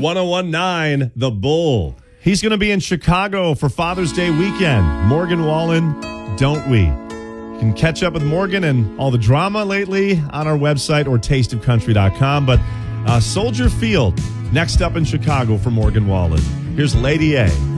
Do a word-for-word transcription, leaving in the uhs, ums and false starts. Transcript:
one oh one point nine The Bull. He's going to be in Chicago for Father's Day weekend. Morgan Wallen, don't we? You can catch up with Morgan and all the drama lately on our website or taste of country dot com. But uh, Soldier Field, next up in Chicago for Morgan Wallen. Here's Lady A.